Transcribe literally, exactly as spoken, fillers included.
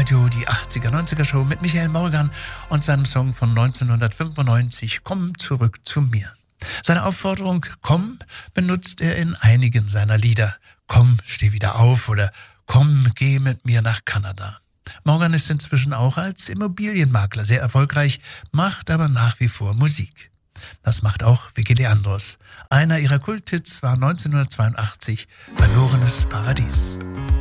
Radio, die achtziger, neunziger Show mit Michael Morgan und seinem Song von neunzehnhundertfünfundneunzig, Komm zurück zu mir. Seine Aufforderung Komm benutzt er in einigen seiner Lieder. Komm, steh wieder auf oder Komm, geh mit mir nach Kanada. Morgan ist inzwischen auch als Immobilienmakler sehr erfolgreich, macht aber nach wie vor Musik. Das macht auch Vicky Leandros. Einer ihrer Kulthits war neunzehnhundertzweiundachtzig Verlorenes Paradies.